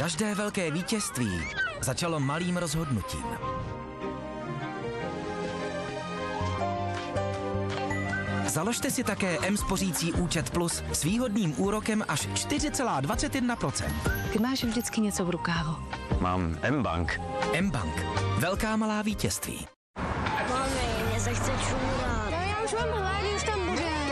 Každé velké vítězství začalo malým rozhodnutím. Založte si také M-spořící účet Plus s výhodným úrokem až 4,21%. Ty máš vždycky něco v rukávu. Mám M-Bank. M-Bank. Velká malá vítězství. Mami, mě se chce čůrat. Já už mám hlad, už tam bude.